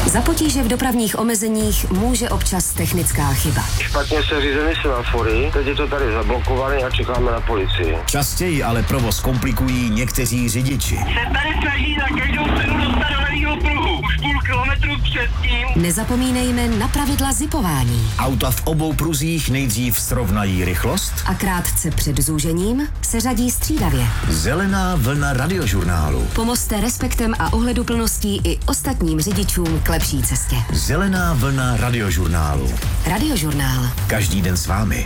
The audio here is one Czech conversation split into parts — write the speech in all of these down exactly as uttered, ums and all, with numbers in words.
Za potíže v dopravních omezeních může občas technická chyba. Špatně se řízeny semafory, teď je to tady zablokované a čekáme na policii. Častěji ale provoz komplikují někteří řidiči. Se tady snaží na každou cenu dostat do levýho pruhu. Už půl kilometru předtím. Nezapomínejme na pravidla zipování. Auta v obou pruzích nejdřív srovnají rychlost A krátce před zúžením se řadí střídavě. Zelená vlna radiožurnálu. Pomozte respektem a ohleduplností i ostatním řidičům k lepší cestě. Zelená vlna radiožurnálu. Radiožurnál. Každý den s vámi.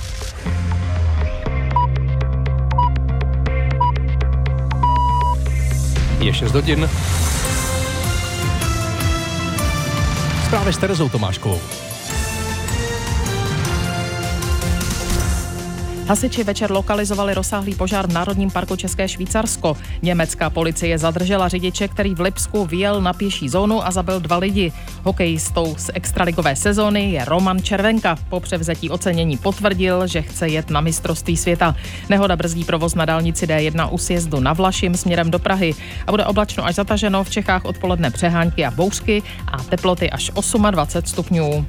Je šest hodin. Zprávy s Terezou Tomáškovou. Hasiči večer lokalizovali rozsáhlý požár v Národním parku České Švýcarsko. Německá policie zadržela řidiče, který v Lipsku vyjel na pěší zónu a zabil dva lidi. Hokejistou z extraligové sezóny je Roman Červenka. Po převzetí ocenění potvrdil, že chce jet na mistrovství světa. Nehoda brzdí provoz na dálnici D jedna u sjezdu na Vlašim směrem do Prahy a bude oblačno až zataženo, v Čechách odpoledne přehánky a bouřky a teploty až dvacet osm stupňů.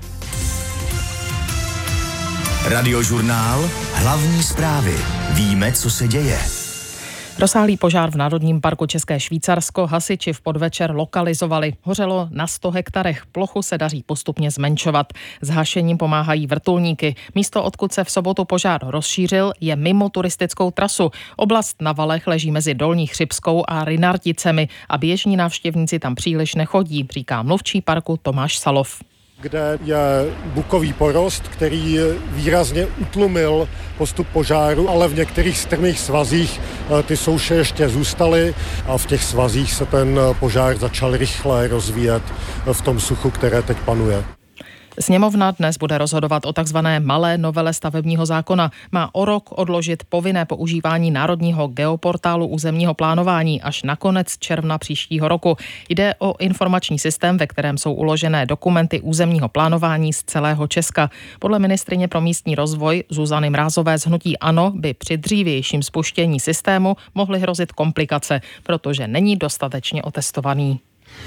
Radiožurnál. Hlavní zprávy. Víme, co se děje. Rozsáhlý požár v Národním parku České Švýcarsko hasiči v podvečer lokalizovali. Hořelo na sto hektarech. Plochu se daří postupně zmenšovat. S hašením pomáhají vrtulníky. Místo, odkud se v sobotu požár rozšířil, je mimo turistickou trasu. Oblast na valech leží mezi Dolní Chřibskou a Rynarticemi a běžní návštěvníci tam příliš nechodí, říká mluvčí parku Tomáš Salov. Kde je bukový porost, který výrazně utlumil postup požáru, ale v některých strmých svazích ty souše ještě zůstaly a v těch svazích se ten požár začal rychle rozvíjet v tom suchu, které teď panuje. Sněmovna dnes bude rozhodovat o takzvané malé novele stavebního zákona. Má o rok odložit povinné používání národního geoportálu územního plánování až na konec června příštího roku. Jde o informační systém, ve kterém jsou uložené dokumenty územního plánování z celého Česka. Podle ministryně pro místní rozvoj Zuzany Mrázové z hnutí ANO by při dřívějším spuštění systému mohly hrozit komplikace, protože není dostatečně otestovaný.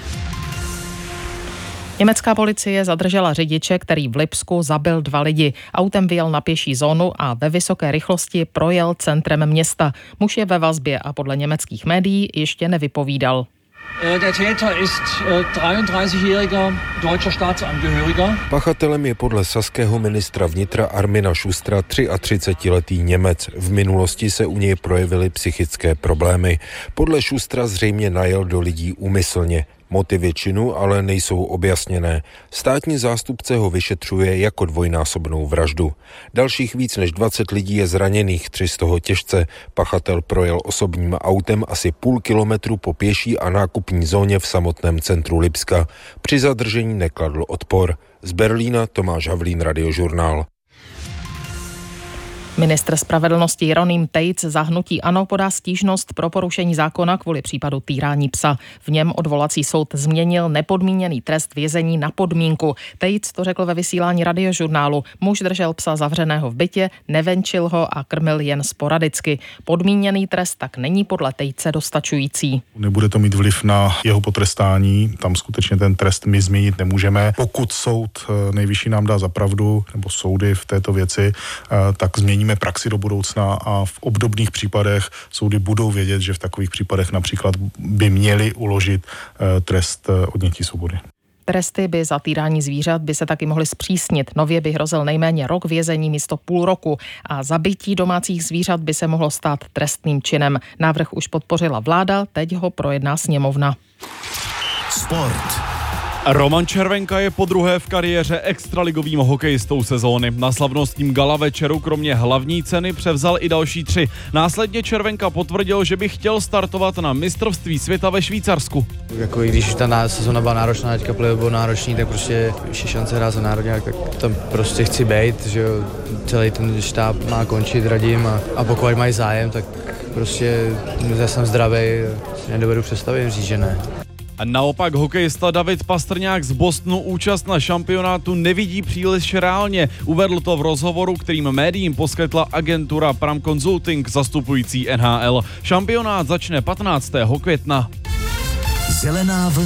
Německá policie zadržela řidiče, který v Lipsku zabil dva lidi. Autem vyjel na pěší zónu a ve vysoké rychlosti projel centrem města. Muž je ve vazbě a podle německých médií ještě nevypovídal. Der Täter ist dreiunddreißigjähriger deutscher Staatsangehöriger. Pachatelem je podle saského ministra vnitra Armina Schustera třiatřicetiletý Němec. V minulosti se u něj projevily psychické problémy. Podle Schustera zřejmě najel do lidí úmyslně. Motivy činu ale nejsou objasněné. Státní zástupce ho vyšetřuje jako dvojnásobnou vraždu. Dalších víc než dvacet lidí je zraněných, tři z toho těžce. Pachatel projel osobním autem asi půl kilometru po pěší a nákupní zóně v samotném centru Lipska. Při zadržení nekladl odpor. Z Berlína Tomáš Havlín, Radiožurnál. Ministr spravedlnosti Jeroným Tejc za hnutí ANO podá stížnost pro porušení zákona kvůli případu týrání psa. V něm odvolací soud změnil nepodmíněný trest vězení na podmínku. Tejc to řekl ve vysílání Radiožurnálu. Muž držel psa zavřeného v bytě, nevenčil ho a krmil jen sporadicky. Podmíněný trest tak není podle Tejce dostačující. Nebude to mít vliv na jeho potrestání, tam skutečně ten trest my změnit nemůžeme. Pokud soud nejvyšší nám dá za pravdu, nebo soudy v této věci, tak změní praxi do budoucna a v obdobných případech soudy budou vědět, že v takových případech například by měli uložit trest odnětí svobody. Tresty by za týrání zvířat by se taky mohly zpřísnit. Nově by hrozil nejméně rok vězení místo půl roku a zabití domácích zvířat by se mohlo stát trestným činem. Návrh už podpořila vláda, teď ho projedná sněmovna. Sport. Roman Červenka je podruhé v kariéře extraligovým hokejistou sezóny. Na slavnostním gala večeru kromě hlavní ceny převzal i další tři. Následně Červenka potvrdil, že by chtěl startovat na mistrovství světa ve Švýcarsku. Jako i když ta sezóna byla náročná, teďka play byl náročný, tak prostě ještě šance hrát za národňák, tak tam prostě chci být, že jo, celý ten štáb má končit, radím a, a pokud mají zájem, tak prostě já jsem zdravý, nedovedu představit, říct, že ne. A naopak hokejista David Pastrňák z Bostonu účast na šampionátu nevidí příliš reálně. Uvedl to v rozhovoru, kterým médiím poskytla agentura Pram Consulting zastupující N H L. Šampionát začne patnáctého května. Zelená vlna.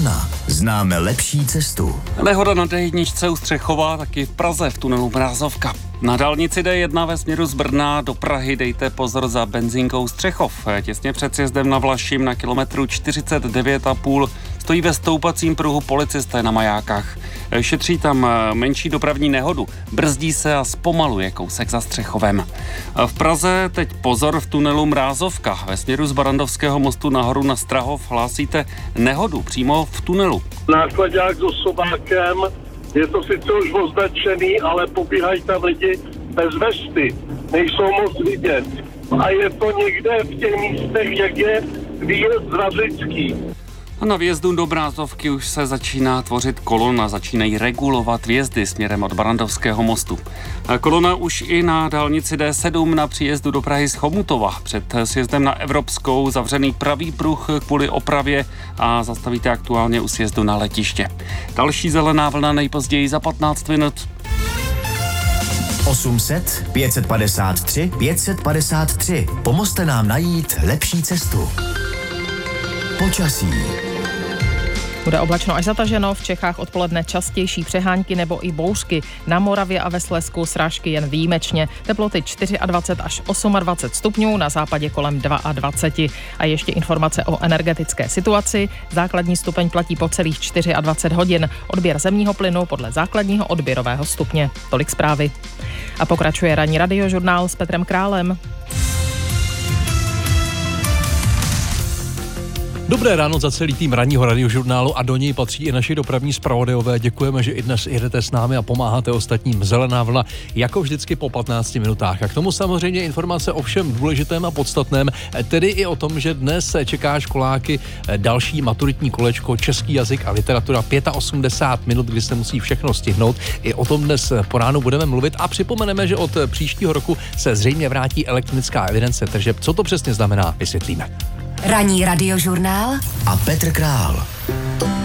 Známe lepší cestu. Nehoda na dé jedna u Střechova, taky v Praze v tunelu Mrázovka. Na dálnici dé jedna ve směru z Brna do Prahy dejte pozor za benzínkou Střechov. Těsně před sjezdem na Vlašim na kilometru čtyřicet devět a půl stojí ve stoupacím pruhu policisté na majákách. Šetří tam menší dopravní nehodu, brzdí se a zpomaluje kousek za Střechovem. V Praze teď pozor v tunelu Mrázovka. Ve směru z Barandovského mostu nahoru na Strahov hlásíte nehodu přímo v tunelu. Nákladák s osobákem, je to sice už označený, ale pobíhají tam lidi bez vesty, nejsou moc vidět. A je to někde v těch místech, jak je výjezd z Vařický. A na vjezdu do Mrázovky už se začíná tvořit kolona, začínají regulovat vjezdy směrem od Barandovského mostu. A kolona už i na dálnici dé sedm na příjezdu do Prahy z Chomutova. Před sjezdem na Evropskou zavřený pravý pruh kvůli opravě a zastavíte aktuálně u sjezdu na letiště. Další zelená vlna nejpozději za patnáct minut. osm set, pět padesát tři, pět padesát tři. Pomozte nám najít lepší cestu. Počasí. Bude oblačno až zataženo, v Čechách odpoledne častější přehánky nebo i bouřky. Na Moravě a ve Slezsku srážky jen výjimečně. Teploty dvacet čtyři až dvacet osm stupňů, na západě kolem dvacet dva. A ještě informace o energetické situaci. Základní stupeň platí po celých dvacet čtyři hodin. Odběr zemního plynu podle základního odběrového stupně. Tolik zprávy. A pokračuje ranní radiožurnál s Petrem Králem. Dobré ráno za celý tým ranního radiožurnálu a do něj patří i naši dopravní zpravodajové. Děkujeme, že i dnes jedete s námi a pomáháte ostatním. Zelená vlna, jako vždycky po patnácti minutách. A k tomu samozřejmě informace o všem důležitém a podstatném, tedy i o tom, že dnes se čeká školáky další maturitní kolečko český jazyk a literatura osmdesát pět minut, kdy se musí všechno stihnout. I o tom dnes po ránu budeme mluvit a připomeneme, že od příštího roku se zřejmě vrátí elektronická evidence tržeb. Co to přesně znamená, vysvětlíme. Ranní radiožurnál a Petr Král.